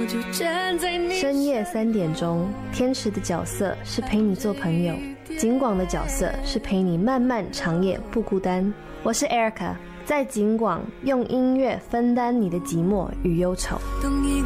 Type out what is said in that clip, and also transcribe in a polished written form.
就站在你深夜3点钟，天使的角色是陪你做朋友，景广的角色是陪你漫漫长夜不孤单。我是 Erica， 在景广用音乐分担你的寂寞与忧愁。 等一